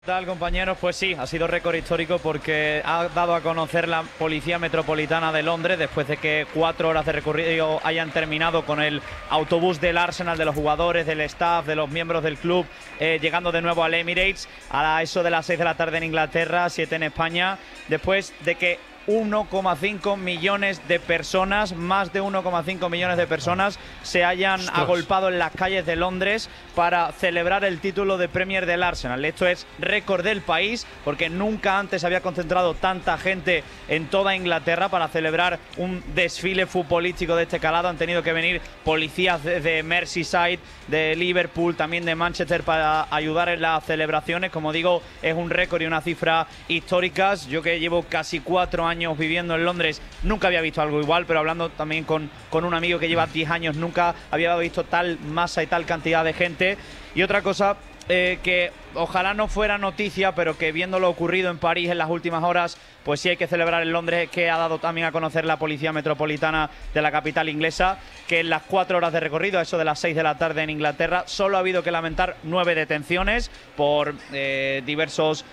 ¿Qué tal, compañeros? Pues sí, ha sido récord histórico porque ha dado a conocer la Policía Metropolitana de Londres después de que 4 horas de recorrido hayan terminado con el autobús del Arsenal, de los jugadores, del staff, de los miembros del club, llegando de nuevo al Emirates a eso de las 6 de la tarde en Inglaterra, 7 en España, después de que 1,5 millones de personas, más de 1,5 millones de personas se hayan agolpado en las calles de Londres para celebrar el título de Premier del Arsenal. Esto es récord del país porque nunca antes había concentrado tanta gente en toda Inglaterra para celebrar un desfile futbolístico de este calado. Han tenido que venir policías de Merseyside, de Liverpool, también de Manchester para ayudar en las celebraciones. Como digo, es un récord y una cifra históricas. Yo que llevo casi 4 años viviendo en Londres, nunca había visto algo igual, pero hablando también con un amigo que lleva 10 años, nunca había visto tal masa y tal cantidad de gente. Y otra cosa que ojalá no fuera noticia, pero que viendo lo ocurrido en París en las últimas horas, pues sí hay que celebrar en Londres, que ha dado también a conocer la Policía Metropolitana de la capital inglesa, que en las 4 horas de recorrido, a eso de las 6 de la tarde en Inglaterra, solo ha habido que lamentar 9 detenciones por diversos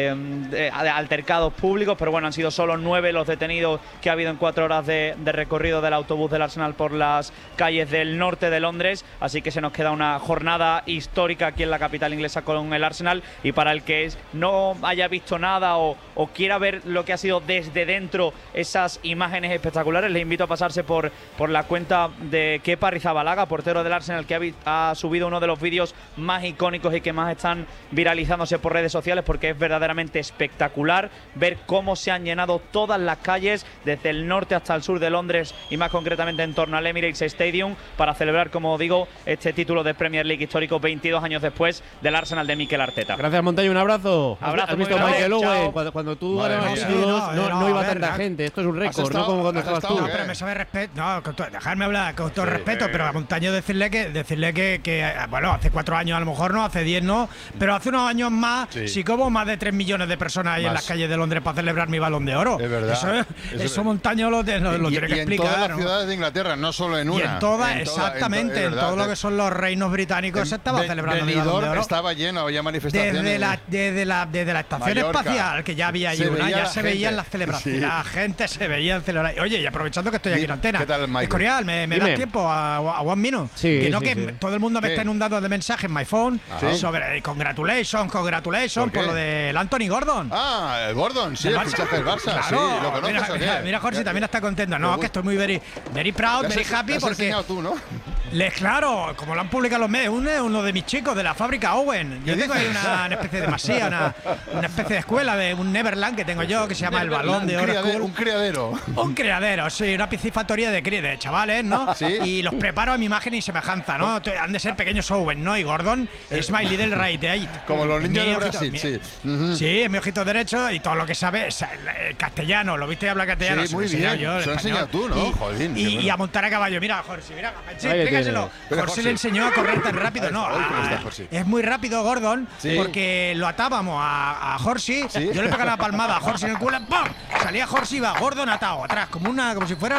altercados públicos, pero bueno, han sido solo 9 los detenidos que ha habido en 4 horas de recorrido del autobús del Arsenal por las calles del norte de Londres, así que se nos queda una jornada histórica aquí en la capital inglesa con el Arsenal. Y para el que no haya visto nada o quiera ver lo que ha sido desde dentro esas imágenes espectaculares, les invito a pasarse por la cuenta de Kepa Arrizabalaga, portero del Arsenal, que ha subido uno de los vídeos más icónicos y que más están viralizándose por redes sociales, porque es verdaderamente espectacular ver cómo se han llenado todas las calles desde el norte hasta el sur de Londres y más concretamente en torno al Emirates Stadium para celebrar, como digo, este título de Premier League histórico 22 años después del Arsenal de Mikel Arteta. Gracias, Montaño, un abrazo. Abrazo. ¿Has visto Michael Owen? Cuando tú ganabas títulos no iba tanta gente. Esto es un récord, no como cuando estabas tú. No, pero me sabe respeto. No, dejarme hablar con todo respeto, pero a Montaño decirle que bueno, hace 4 años a lo mejor no, hace 10 no, pero hace unos años más, sí que hubo más de 3 millones de personas ahí en las calles de Londres para celebrar mi Balón de Oro. Es verdad. Eso Montaño lo tiene que explicar. En todas las ciudades de Inglaterra, no solo en una. Y en todas, exactamente, en todo lo que son los reinos británicos se estaba celebrando mi Balón de Oro. Estaba lleno, había manifestaciones. Desde la estación espacial, que ya había allí ya se veían las celebraciones. La gente se veía celebrar. Oye, y aprovechando que estoy aquí en antena, ¿qué tal, Michael? Escorial, ¿me das tiempo a 1 minute? Sí, que todo el mundo me está inundando de mensajes en my phone sobre congratulations por lo del Anthony Gordon. Ah, el Gordon, sí, el fichaje del Barça. Claro, sí, ¿lo conoces? mira, Jorge también está contento. No, que estoy muy very proud, very happy porque tú, ¿no? Claro, como lo han publicado los medios, uno de mis chicos de la fábrica Owen. Yo tengo ahí una especie de masía, una especie de escuela de un Neverland que tengo yo que se llama el Balón de Oro. Un criadero. Un criadero, sí, una piscifactoría de chavales, ¿no? ¿Sí? Y los preparo a mi imagen y semejanza, ¿no? Han de ser pequeños Owen, ¿no? Y Gordon es my little right de ahí. Como los niños de Brasil, sí. Sí, es mi ojito derecho y todo lo que sabe es castellano. ¿Lo viste hablar castellano? Sí, muy bien. Yo, se lo has enseñado tú, ¿no? Jolín. Y a montar a caballo. Mira, Jorge, mira. Explícaselo. Jorge le enseñó a correr tan rápido. No, es muy rápido Gordon porque lo atábamos a Jorge. Yo le pegaba la palmada a Jorge en el culo. ¡Pum! Salía Jorge y iba Gordon atado atrás, como si fuera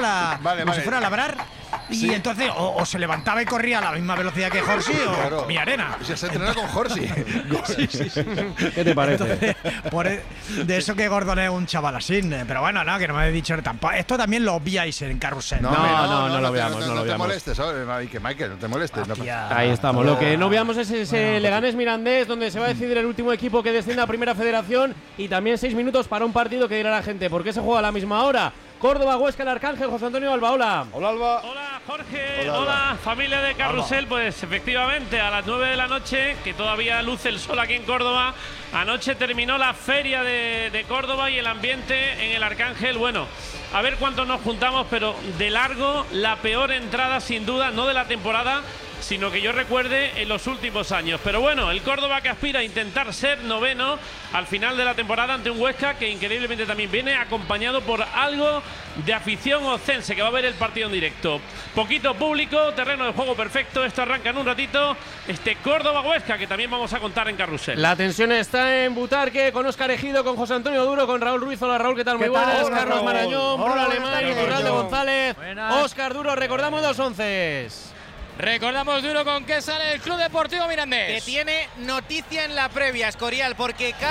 a labrar. Y entonces o se levantaba y corría a la misma velocidad que Jorge o comía arena. Y se entrenó con Jorge. Sí. ¿Qué te parece? Entonces, de eso que Gordon es un chaval así. Pero bueno, no, que no me habéis dicho tampoco. Esto también lo obviáis en Carrusel. No lo veamos. No te molestes, Michael, no te molestes. Ahí estamos. Lo que no veamos es ese Leganés Mirandés, donde se va a decidir el último equipo que descienda a Primera Federación, y también 6 minutos para un partido que dirá la gente por qué se juega a la misma hora. Córdoba, Huesca, el Arcángel. José Antonio Alba, hola. Hola, Alba. Hola, Jorge. Hola, familia de Carrusel. Pues efectivamente, a las 9 de la noche, que todavía luce el sol aquí en Córdoba, anoche terminó la feria de Córdoba y el ambiente en el Arcángel, bueno, a ver cuántos nos juntamos, pero de largo la peor entrada sin duda, no de la temporada, sino que yo recuerde en los últimos años. Pero bueno, el Córdoba que aspira a intentar ser noveno al final de la temporada ante un Huesca que increíblemente también viene acompañado por algo de afición oscense, que va a ver el partido en directo. Poquito público, terreno de juego perfecto. Esto arranca en un ratito. Córdoba-Huesca, que también vamos a contar en Carrusel. La tensión está en Butarque, con Óscar Ejido, con José Antonio Duro, con Raúl Ruiz. Hola, Raúl, ¿qué tal? Muy buenas. Carlos Marañón, Bruno Alemán y Durán de González. Óscar Duro, recordamos 2 onces. Recordamos duro con qué sale el Club Deportivo Mirandés. Que tiene noticia en la previa, Escorial, porque